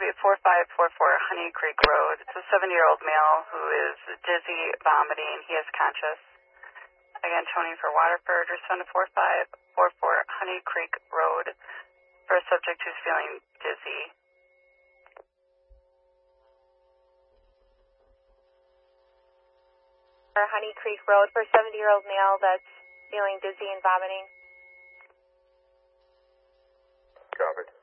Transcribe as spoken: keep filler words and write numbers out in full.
be at four five four four Honey Creek Road. It's a seventy-year-old male who is dizzy, vomiting. He is conscious. Again, Tony for Waterford. Respond to four five four four Honey Creek Road for a subject who's feeling dizzy. For Honey Creek Road for a seventy-year-old male that's feeling dizzy and vomiting. Covered.